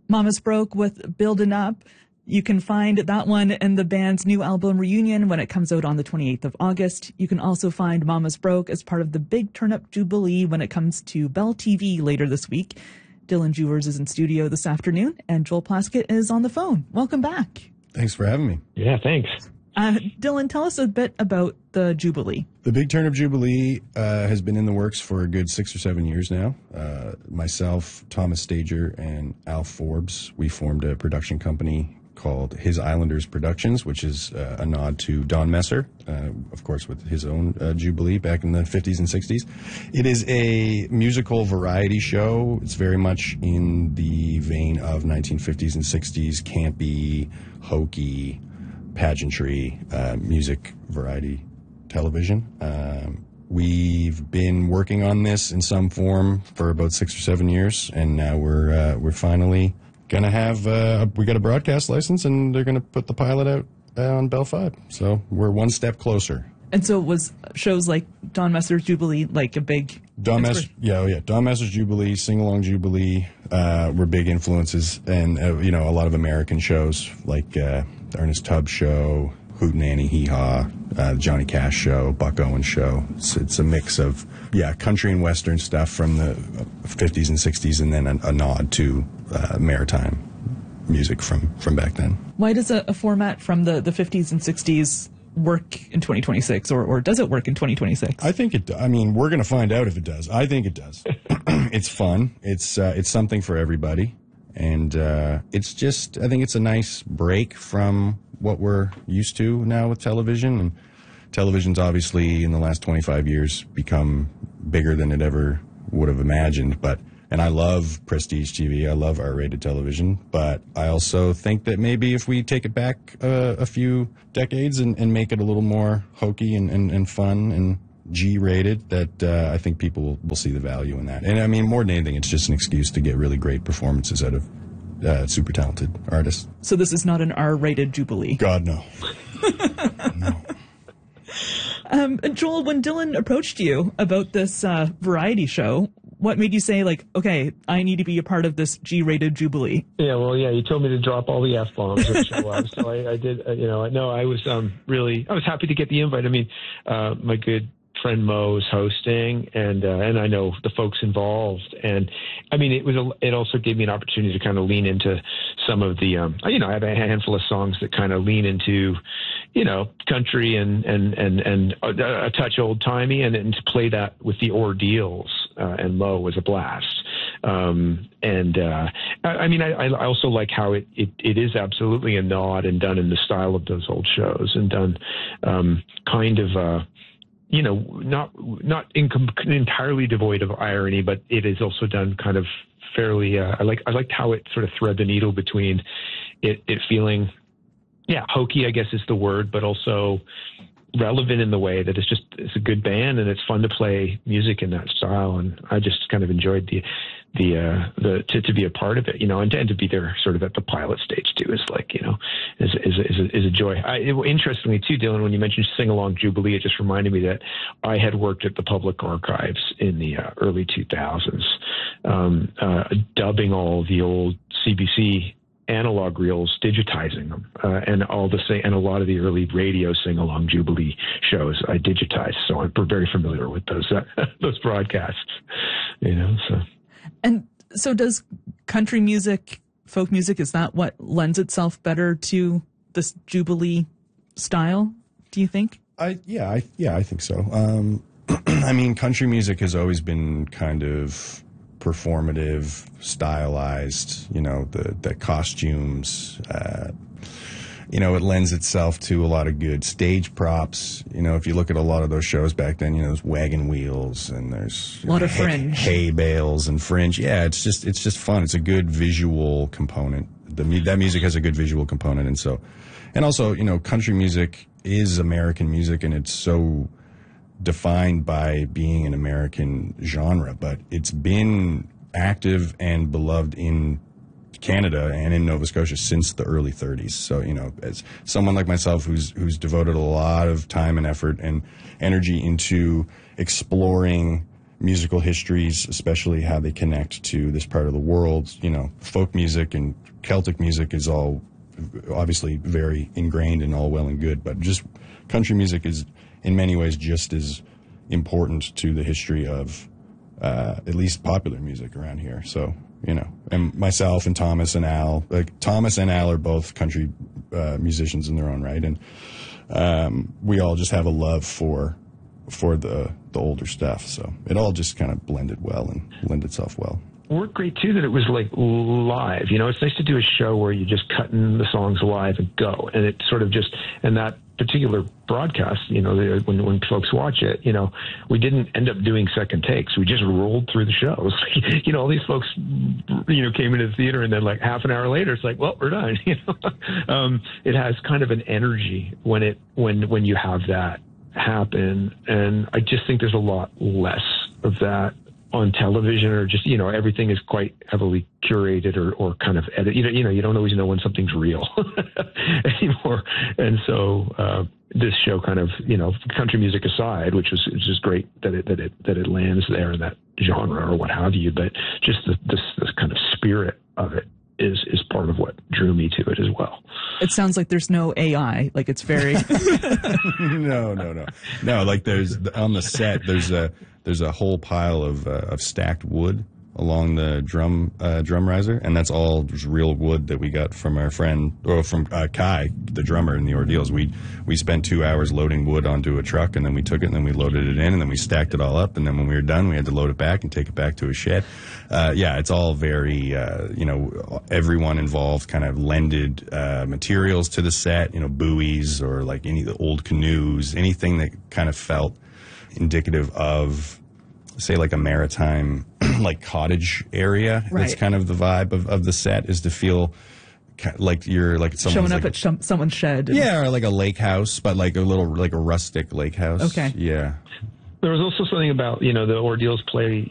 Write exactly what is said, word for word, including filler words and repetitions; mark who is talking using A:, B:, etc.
A: Mama's Broke with Buildin' Up. You can find that one in the band's new album Reunion when it comes out on the twenty-eighth of August. You can also find Mama's Broke as part of the Big Turn Up Jubilee when it comes to Bell T V later this week. Dylan Jewers is in studio this afternoon, and Joel Plaskett is on the phone. Welcome back.
B: Thanks for having me.
C: Yeah, thanks.
A: Uh, Dylan, tell us a bit about the Jubilee.
B: The Big Turn Up Jubilee uh, has been in the works for a good six or seven years now. Uh, myself, Thomas Stager, and Al Forbes, we formed a production company called His Islanders Productions, which is uh, a nod to Don Messer, uh, of course, with his own uh, Jubilee back in the fifties and sixties. It is a musical variety show. It's very much in the vein of nineteen fifties and sixties, campy, hokey, pageantry, uh, music variety television. Um, we've been working on this in some form for about six or seven years, and now we're uh, we're finally gonna have uh, we got a broadcast license, and they're gonna put the pilot out uh, on Bell Five. So we're one step closer.
A: And so was shows like Don Messer's Jubilee like a big
B: Don Messer, yeah, oh yeah, Don Messer's Jubilee, Sing Along Jubilee uh, were big influences, and uh, you know, a lot of American shows like uh, the Ernest Tubb Show, Hootenanny Hee Haw, uh, Johnny Cash Show, Buck Owens Show. It's, it's a mix of yeah, country and western stuff from the fifties and sixties, and then a, a nod to uh, maritime music from, from back then.
A: Why does a, a format from the, the fifties and sixties work in twenty twenty-six, or, or does it work in twenty twenty-six?
B: I think it, I mean, we're going to find out if it does. I think it does. It's fun. It's, uh, it's something for everybody. And, uh, it's just, I think it's a nice break from what we're used to now with television. And television's obviously in the last twenty-five years become bigger than it ever would have imagined. But, and I love prestige T V. I love R-rated television. But I also think that maybe if we take it back uh, a few decades and, and make it a little more hokey and, and, and fun and G-rated, that uh, I think people will, will see the value in that. And I mean, more than anything, it's just an excuse to get really great performances out of uh, super talented artists.
A: So this is not an R-rated Jubilee?
B: God, no. No.
A: Um, Joel, when Dylan approached you about this uh, variety show, what made you say, like, okay, I need to be a part of this G-rated Jubilee?
C: Yeah, well, yeah, you told me to drop all the F-bombs and show up, so I, I did, uh, you know, no, I was um, really, I was happy to get the invite. I mean, uh, my good friend Mo was hosting, and uh, and I know the folks involved, and I mean, it was a, it also gave me an opportunity to kind of lean into some of the, um, you know, I have a handful of songs that kind of lean into, you know, country and and and and a, a touch old timey, and, and to play that with the Ordeals uh, and Mo was a blast. Um, and uh, I, I mean, I, I also like how it, it it is absolutely a nod and done in the style of those old shows, and done um, kind of. Uh, you know, not not incom- entirely devoid of irony, but it is also done kind of fairly. Uh, I like I liked how it sort of thread the needle between it, it feeling, yeah, hokey, I guess is the word, but also relevant in the way that it's just it's a good band and it's fun to play music in that style. And I just kind of enjoyed the the uh, the to, to be a part of it, you know, and, and to be there sort of at the pilot stage too is like, you know, is is is a, is a joy. I, it, interestingly too, Dylan, when you mentioned Sing Along Jubilee, it just reminded me that I had worked at the Public Archives in the uh, early two thousands, um, uh, dubbing all the old C B C analog reels, digitizing them, uh, and all the sing- and a lot of the early radio Sing Along Jubilee shows I digitized, so I'm very familiar with those uh, those broadcasts, you know. So.
A: And so does country music, folk music, is that what lends itself better to this Jubilee style, do you think?
B: I yeah, I yeah, I think so. Um, I mean, country music has always been kind of performative, stylized, you know, the the costumes, uh, you know, it lends itself to a lot of good stage props. You know, if you look at a lot of those shows back then, you know, there's wagon wheels and there's
A: a lot of
B: hay,
A: fringe,
B: hay bales and fringe. Yeah, it's just it's just fun. It's a good visual component. The that music has a good visual component, and so, and also, you know, country music is American music, and it's so defined by being an American genre, but it's been active and beloved in Canada and in Nova Scotia since the early thirties. So, you know, as someone like myself who's who's devoted a lot of time and effort and energy into exploring musical histories, especially how they connect to this part of the world. You know, folk music and Celtic music is all obviously very ingrained and all well and good, but just country music is in many ways just as important to the history of uh, at least popular music around here. So, you know, and myself and Thomas and Al, like Thomas and Al are both country uh, musicians in their own right, and um, we all just have a love for for the the older stuff. So it all just kind of blended well and lent itself well.
C: Worked great too that it was like live. You know, it's nice to do a show where you just cut in the songs live and go, and it sort of just and that particular broadcast, you know, when when folks watch it, you know, we didn't end up doing second takes. We just rolled through the shows. You know, all these folks, you know, came into the theater, and then like half an hour later, it's like, well, we're done. You know, um, it has kind of an energy when it when when you have that happen, and I just think there's a lot less of that on television, or just, you know, everything is quite heavily curated or, or kind of edit. You know, you know, you don't always know when something's real anymore. And so uh, this show kind of, you know, country music aside, which is it's just great that it that it that it lands there in that genre or what have you. But just the, this this kind of spirit of it is is part of what drew me to it as well.
A: It sounds like there's no A I. Like it's very
B: no, no, no, no. Like there's on the set. There's a there's a whole pile of uh, of stacked wood along the drum uh, drum riser, and that's all just real wood that we got from our friend or from uh, Kai, the drummer in the Ordeals. We we spent two hours loading wood onto a truck, and then we took it and then we loaded it in, and then we stacked it all up, and then when we were done, we had to load it back and take it back to a shed. Uh, yeah, it's all very uh, you know, everyone involved kind of lended uh, materials to the set, you know, buoys or like any of the old canoes, anything that kind of felt indicative of, say, like a maritime like cottage area.
A: Right.
B: That's kind of the vibe of, of the set, is to feel like you're like someone's
A: showing up
B: like
A: at sh- someone's shed.
B: yeah, or like a lake house, but like a little like a rustic lake house.
A: Okay.
B: Yeah.
C: There was also something about, you know, the Ordeals play